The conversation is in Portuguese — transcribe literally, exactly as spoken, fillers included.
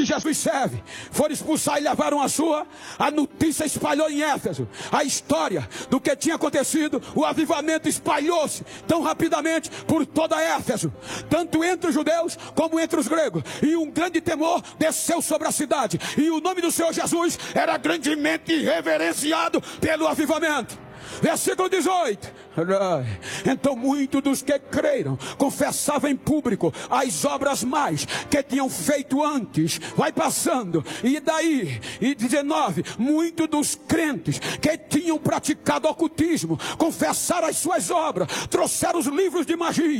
Jesus serve foram expulsar e levaram a sua, a notícia espalhou em Éfeso. A história do que tinha acontecido, o avivamento espalhou-se tão rapidamente por toda Éfeso, tanto entre os judeus como entre os gregos. E um grande temor desceu sobre a cidade. E o nome do Senhor Jesus era grandemente reverenciado pelo avivamento. Versículo dezoito. Então muitos dos que creram confessavam em público as obras mais que tinham feito antes. Vai passando. E daí, e dezenove, muitos dos crentes que tinham praticado ocultismo confessaram as suas obras, trouxeram os livros de magia